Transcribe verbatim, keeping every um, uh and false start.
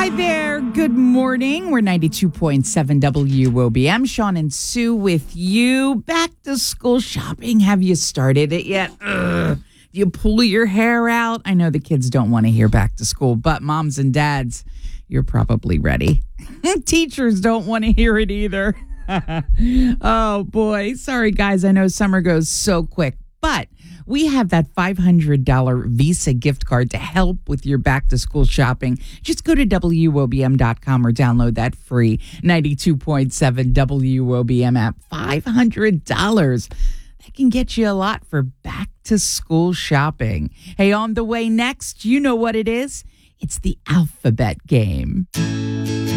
Hi there. Good morning. We're ninety-two point seven W O B M. Sean and Sue with you. Back to school shopping. Have you started it yet? Ugh. Do you pull your hair out? I know the kids don't want to hear back to school, but moms and dads, you're probably ready. Teachers don't want to hear it either. Oh, boy. Sorry, guys. I know summer goes so quick, but we have that five hundred dollars Visa gift card to help with your back-to-school shopping. Just go to W O B M dot com or download that free ninety-two point seven W O B M app. five hundred dollars. That can get you a lot for back-to-school shopping. Hey, on the way next, you know what it is? It's the alphabet game.